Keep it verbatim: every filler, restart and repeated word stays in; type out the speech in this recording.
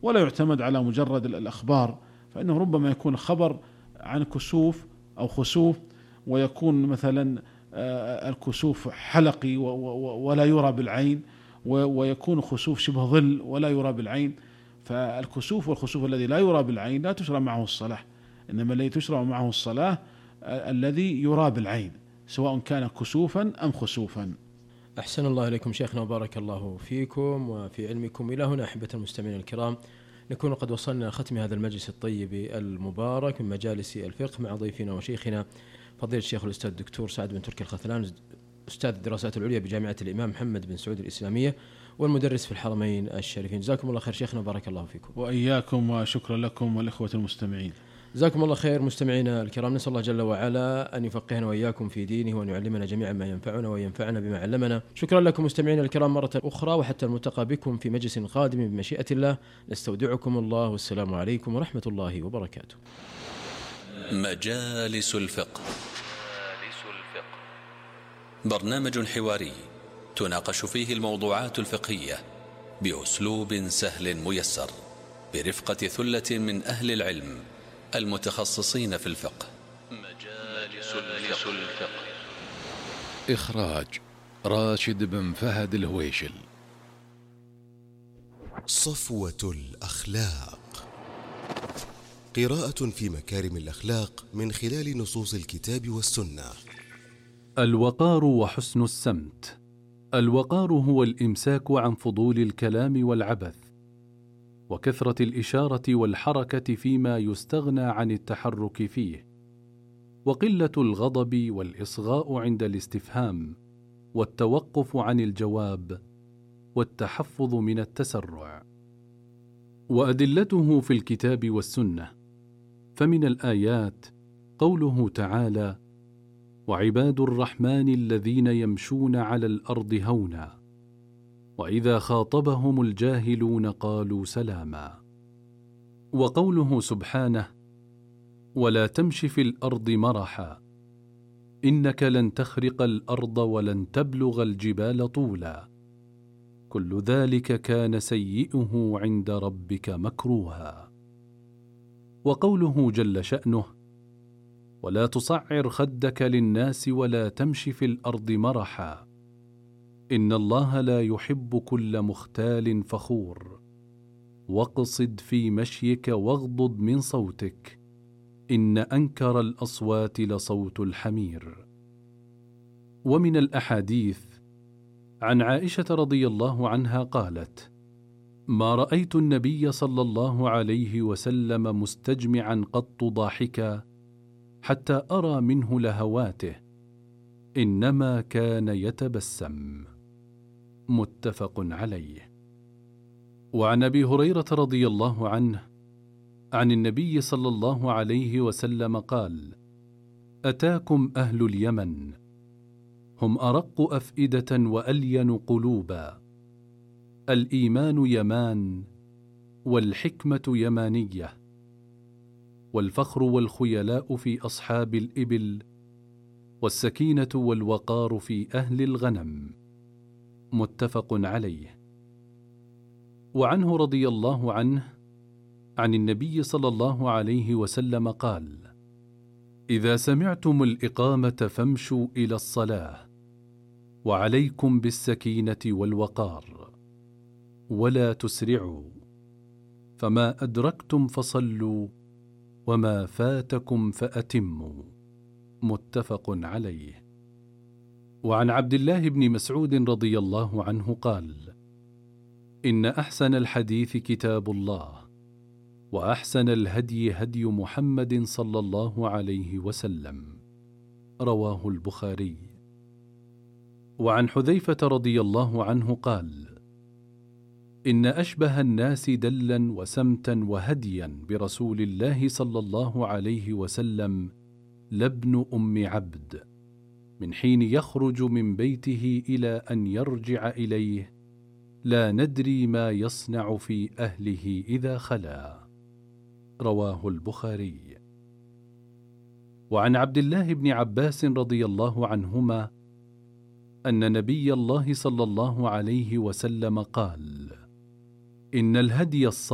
ولا يعتمد على مجرد الأخبار، فإنه ربما يكون خبر عن كسوف أو خسوف، ويكون مثلا الكسوف حلقي ولا يرى بالعين، ويكون خسوف شبه ظل ولا يرى بالعين. فالكسوف والخسوف الذي لا يرى بالعين لا تشرع معه الصلاة، إنما الذي تشرع معه الصلاة الذي يرى بالعين، سواء كان كسوفا أم خسوفا. أحسن الله إليكم شيخنا وبارك الله فيكم وفي علمكم. إلى هنا أحبة المستمعين الكرام نكون قد وصلنا لختم هذا المجلس الطيب المبارك من مجالس الفقه مع ضيفنا وشيخنا فضيلة الشيخ الأستاذ الدكتور سعد بن تركي الخثلان، أستاذ الدراسات العليا بجامعة الإمام محمد بن سعود الإسلامية والمدرس في الحرمين الشريفين. جزاكم الله خير شيخنا وبارك الله فيكم. وإياكم، وشكرا لكم والإخوة المستمعين. جزاكم الله خير مستمعينا الكرام. نسأل الله جل وعلا أن يفقهنا وإياكم في دينه وأن يعلمنا جميعا ما ينفعنا وينفعنا بما علمنا. شكرا لكم مستمعينا الكرام مرة أخرى، وحتى الملتقى بكم في مجلس قادم بمشيئة الله. نستودعكم الله والسلام عليكم ورحمة الله وبركاته. مجالس الفقه، برنامج حواري تناقش فيه الموضوعات الفقهية بأسلوب سهل ميسر برفقة ثلة من أهل العلم المتخصصين في الفقه. مجالس الفقه. إخراج راشد بن فهد الهويشل. صفوة الأخلاق، قراءة في مكارم الأخلاق من خلال نصوص الكتاب والسنة. الوقار وحسن السمت. الوقار هو الإمساك عن فضول الكلام والعبث، وكثرة الإشارة والحركة فيما يستغنى عن التحرك فيه، وقلة الغضب والإصغاء عند الاستفهام، والتوقف عن الجواب، والتحفظ من التسرع. وأدلته في الكتاب والسنة، فمن الآيات قوله تعالى: وعباد الرحمن الذين يمشون على الأرض هونا وإذا خاطبهم الجاهلون قالوا سلاما. وقوله سبحانه: ولا تمش في الأرض مرحا إنك لن تخرق الأرض ولن تبلغ الجبال طولا كل ذلك كان سيئه عند ربك مكروها. وقوله جل شأنه: ولا تصعر خدك للناس ولا تمش في الأرض مرحا إن الله لا يحب كل مختال فخور واقصد في مشيك واغضض من صوتك إن أنكر الأصوات لصوت الحمير. ومن الأحاديث عن عائشة رضي الله عنها قالت: ما رأيت النبي صلى الله عليه وسلم مستجمعا قط ضاحكا حتى أرى منه لهواته، إنما كان يتبسم. متفق عليه. وعن أبي هريرة رضي الله عنه عن النبي صلى الله عليه وسلم قال: أتاكم أهل اليمن هم أرق أفئدة وألين قلوبا، الإيمان يمان والحكمة يمانية والفخر والخيلاء في أصحاب الإبل والسكينة والوقار في أهل الغنم. متفق عليه. وعنه رضي الله عنه عن النبي صلى الله عليه وسلم قال: إذا سمعتم الإقامة فامشوا إلى الصلاة وعليكم بالسكينة والوقار ولا تسرعوا، فما أدركتم فصلوا وما فاتكم فأتموا. متفق عليه. وعن عبد الله بن مسعود رضي الله عنه قال: إن أحسن الحديث كتاب الله وأحسن الهدي هدي محمد صلى الله عليه وسلم. رواه البخاري. وعن حذيفة رضي الله عنه قال: إن أشبه الناس دلا وسمتا وهديا برسول الله صلى الله عليه وسلم لابن أم عبد، من حين يخرج من بيته إلى أن يرجع إليه لا ندري ما يصنع في أهله إذا خلا. رواه البخاري. وعن عبد الله بن عباس رضي الله عنهما أن نبي الله صلى الله عليه وسلم قال: إن الهدي الصالح